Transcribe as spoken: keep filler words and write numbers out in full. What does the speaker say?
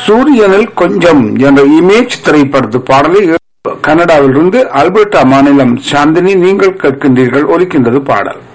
சூரியனில் கொஞ்சம் என்ற இமேஜ் திரைப்படத்து பாடலை கனடாவில் இருந்து அல்பர்டா மாநிலம் சாந்தினி நீங்கள் கேட்கின்றீர்கள். ஒலிக்கின்றது பாடல்.